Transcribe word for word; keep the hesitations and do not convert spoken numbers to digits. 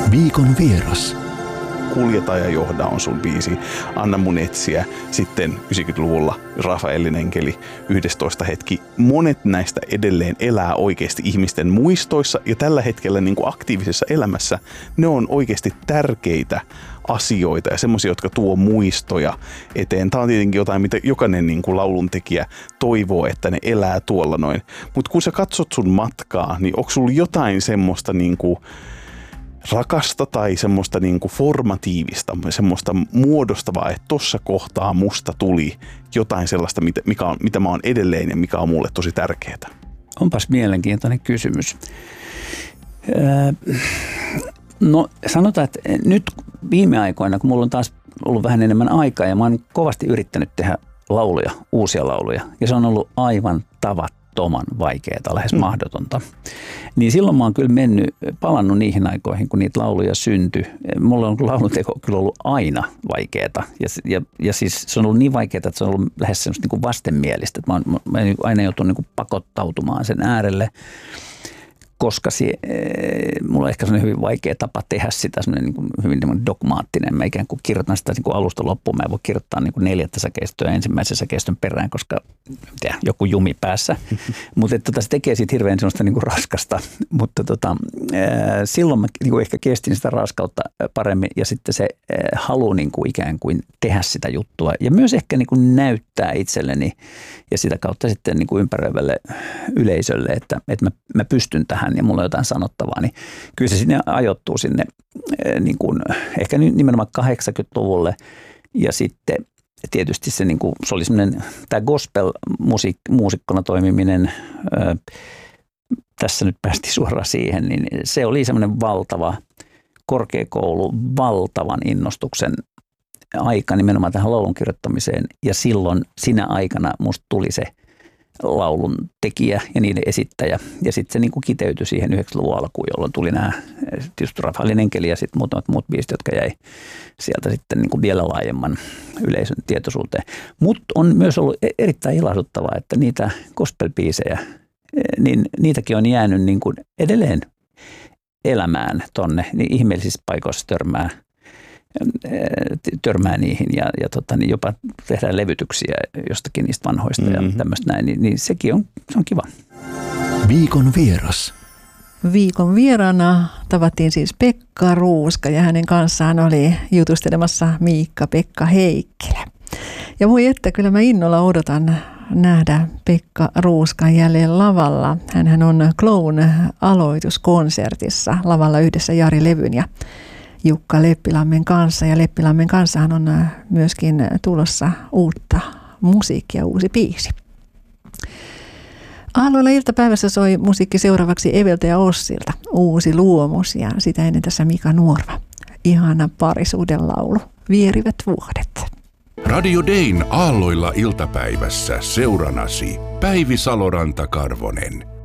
Viikon vieras. Kuljeta ja johda on sun biisi. Anna mun etsiä. Sitten yhdeksänkymmentäluvulla Rafaelin enkeli, yhdestoista hetki. Monet näistä edelleen elää oikeasti ihmisten muistoissa ja tällä hetkellä niin kuin aktiivisessa elämässä ne on oikeasti tärkeitä asioita ja semmoisia, jotka tuo muistoja eteen. Tämä on tietenkin jotain, mitä jokainen niin kuin lauluntekijä toivoo, että ne elää tuolla noin. Mutta kun sä katsot sun matkaa, niin onko sulla jotain semmoista niin kuin rakasta tai semmoista niin kuin formatiivista, semmoista muodostavaa, että tossa kohtaa musta tuli jotain sellaista, mikä on, mitä mä oon edelleen ja mikä on mulle tosi tärkeää? Onpas mielenkiintoinen kysymys. Öö, no sanotaan, että nyt viime aikoina, kun mulla on taas ollut vähän enemmän aikaa ja mä oon kovasti yrittänyt tehdä lauluja, uusia lauluja ja se on ollut aivan tavattoman vaikeaa, lähes mm. mahdotonta. Niin silloin mä oon kyllä mennyt, palannut niihin aikoihin, kun niitä lauluja syntyi. Mulla on laulunteko kyllä ollut aina vaikeaa. Ja, ja, ja siis se on ollut niin vaikeaa, että se on ollut lähes semmoista niin kuin vastenmielistä. Että mä oon, mä oon aina joutunut niin kuin pakottautumaan sen äärelle, koska se, mulla on ehkä sellainen hyvin vaikea tapa tehdä sitä, sellainen niin kuin hyvin dogmaattinen. Mä ikään kuin kirjoitan sitä niin kuin alusta loppuun. Mä en voi kirjoittaa niin kuin neljättä säkeistöä ensimmäisen säkeistön perään, koska tiedä, joku jumi päässä. Mutta tota, se tekee siitä hirveän sellaista niin kuin raskasta. Mutta tota, silloin mä niin kuin ehkä kestin sitä raskautta paremmin ja sitten se halu niin kuin ikään kuin tehdä sitä juttua. Ja myös ehkä niin kuin näyttää itselleni ja sitä kautta sitten niin kuin ympäröivälle yleisölle, että, että mä, mä pystyn tähän ja mulla on jotain sanottavaa, niin kyllä se sinne ajoittuu sinne niin kuin, ehkä nimenomaan kahdeksankymmentäluvulle ja sitten tietysti se, niin kuin, se oli semmoinen, tämä gospel-muusikkona toimiminen, ää, tässä nyt päästiin suoraan siihen, niin se oli semmoinen valtava korkeakoulu, valtavan innostuksen aika nimenomaan tähän laulun kirjoittamiseen ja silloin sinä aikana musta tuli se laulun tekijä ja niiden esittäjä. Ja sitten se niin kuin kiteytyi siihen yhdeksänkymmentäluvun alkuun, jolloin tuli nämä tietysti Rafaelin enkeli ja sitten muutamat muut biisit, jotka jäi sieltä sitten niin kuin vielä laajemman yleisön tietoisuuteen. Mutta on myös ollut erittäin ilahduttavaa, että niitä gospel-biisejä, niin niitäkin on jäänyt niin kuin edelleen elämään tonne, niin ihmeellisissä paikoissa törmää. törmää niihin ja, ja tota, niin jopa tehdään levytyksiä jostakin niistä vanhoista mm-hmm. ja tämmöistä näin, niin, niin sekin on, se on kiva. Viikon vieras. Viikon vieraana tavattiin siis Pekka Ruuska ja hänen kanssaan oli jutustelemassa Miikka-Pekka Heikkilä. Ja voi että, kyllä mä innolla odotan nähdä Pekka Ruuskan jälleen lavalla. Hänhän on Clown-aloituskonsertissa lavalla yhdessä Jari Levyn ja Jukka Leppilammen kanssa. Ja Leppilammen kanssahan on myöskin tulossa uutta musiikkia, uusi biisi. Aalloilla iltapäivässä soi musiikki seuraavaksi Eveltä ja Ossilta. Uusi luomus ja sitä ennen tässä Mika Nuorva. Ihana parisuuden laulu. Vierivät vuodet. Radio Dayn Aalloilla iltapäivässä seuranasi Päivi Saloranta-Karvonen.